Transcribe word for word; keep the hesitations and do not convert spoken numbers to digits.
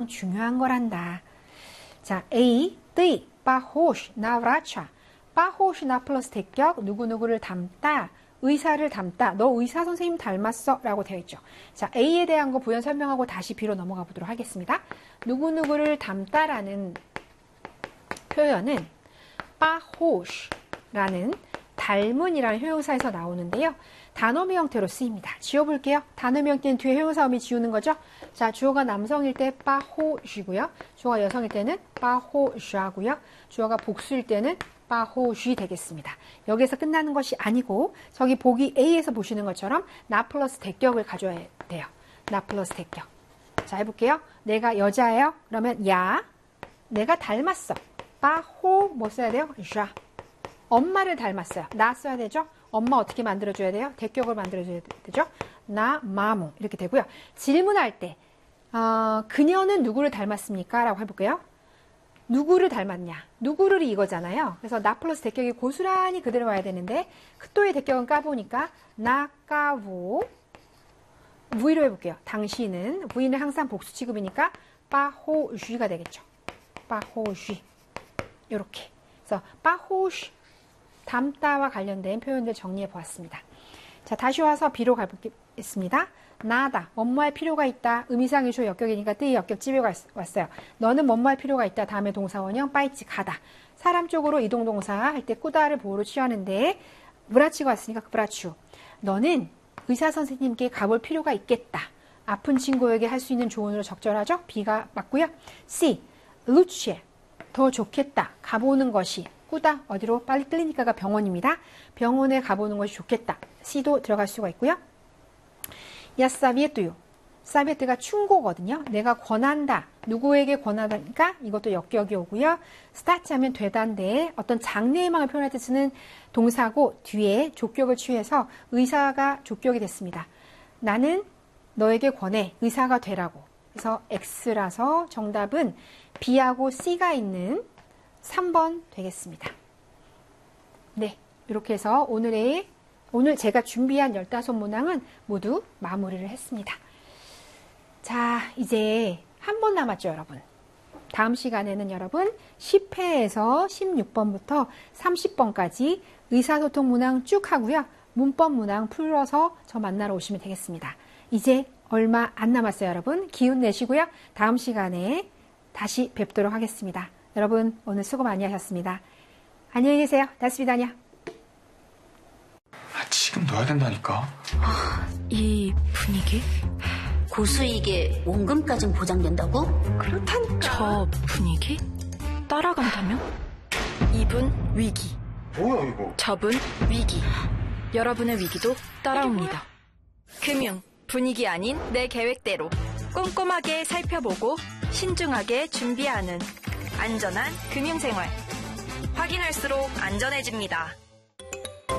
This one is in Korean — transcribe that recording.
중요한 거란다. 자, A, 띠, 바호시, 나브라차. 바호시 나 플러스 대격, 누구누구를 닮다, 의사를 닮다. 너 의사 선생님 닮았어? 라고 되어 있죠. 자, A에 대한 거 부연 설명하고 다시 B로 넘어가 보도록 하겠습니다. 누구누구를 닮다라는 표현은 바호시라는 닮은이라는 형용사에서 나오는데요. 단어미 형태로 쓰입니다. 지워볼게요. 단어미 형태는 뒤에 형용사음이 지우는 거죠. 자, 주어가 남성일 때 바호쉬고요. 주어가 여성일 때는 바호쉬하고요. 주어가 복수일 때는 바호쉬 되겠습니다. 여기에서 끝나는 것이 아니고 저기 보기 A에서 보시는 것처럼 나 플러스 대격을 가져야 돼요. 나 플러스 대격. 자, 해볼게요. 내가 여자예요? 그러면 야, 내가 닮았어. 바호 뭐 써야 돼요? ዣ. 엄마를 닮았어요. 나 써야 되죠? 엄마 어떻게 만들어줘야 돼요? 대격을 만들어줘야 되죠? 나, 마무 이렇게 되고요. 질문할 때 어, 그녀는 누구를 닮았습니까? 라고 해볼게요. 누구를 닮았냐? 누구를 이거잖아요. 그래서 나 플러스 대격이 고스란히 그대로 와야 되는데 크또의 대격은 까보니까 나, 까보 V로 해볼게요. 당신은 V는 항상 복수 취급이니까 빠호쉬가 되겠죠. 빠호쉬 이렇게. 그래서 빠호쉬 닮다와 관련된 표현들 정리해 보았습니다. 자, 다시 와서 B로 가보겠습니다. 나다, 뭐뭐할 필요가 있다. 의미상의조 역격이니까 뜨의 역격 집에 왔어요. 너는 뭐뭐할 필요가 있다. 다음에 동사원형 빠이치 가다. 사람 쪽으로 이동동사 할 때 꾸다를 보호로 취하는데 브라치가 왔으니까 그 브라추. 너는 의사 선생님께 가볼 필요가 있겠다. 아픈 친구에게 할 수 있는 조언으로 적절하죠? B가 맞고요. C, 루치에 더 좋겠다. 가보는 것이 꾸다 어디로? 빨리 클리니카가 병원입니다. 병원에 가보는 것이 좋겠다. C도 들어갈 수가 있고요. 야 사비에뚜요. 사비에뚜가 충고거든요. 내가 권한다. 누구에게 권하다니까 이것도 역격이 오고요. 스타트 하면 되다인데 어떤 장래희망을 표현할 때 쓰는 동사고 뒤에 족격을 취해서 의사가 족격이 됐습니다. 나는 너에게 권해. 의사가 되라고. 그래서 X라서 정답은 B하고 C가 있는 삼 번 되겠습니다. 네, 이렇게 해서 오늘의 오늘 제가 준비한 열다섯 문항은 모두 마무리를 했습니다. 자, 이제 한 번 남았죠, 여러분. 다음 시간에는 여러분 십 회에서 십육 번부터 삼십 번까지 의사소통 문항 쭉 하고요. 문법 문항 풀어서 저 만나러 오시면 되겠습니다. 이제 얼마 안 남았어요, 여러분. 기운 내시고요. 다음 시간에 다시 뵙도록 하겠습니다. 여러분 오늘 수고 많이 하셨습니다. 안녕히 계세요. 다스비다냐. 아, 지금 넣어야 된다니까. 아, 이 분위기? 고수익에 원금까진 보장된다고? 그렇다니까. 저 분위기? 따라간다면? 이분 위기. 뭐야 이거? 저분 위기. 여러분의 위기도 따라옵니다. 금융, 분위기 아닌 내 계획대로 꼼꼼하게 살펴보고 신중하게 준비하는 안전한 금융생활. 확인할수록 안전해집니다.